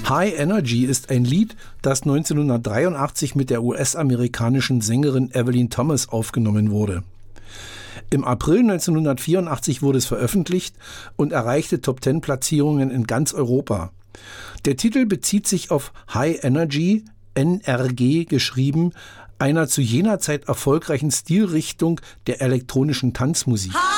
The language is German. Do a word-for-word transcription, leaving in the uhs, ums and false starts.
High Energy ist ein Lied, das neunzehnhundertdreiundachtzig mit der U S-amerikanischen Sängerin Evelyn Thomas aufgenommen wurde. Im April neunzehnhundertvierundachtzig wurde es veröffentlicht und erreichte Top-Ten-Platzierungen in ganz Europa. Der Titel bezieht sich auf High Energy, N R G geschrieben, einer zu jener Zeit erfolgreichen Stilrichtung der elektronischen Tanzmusik.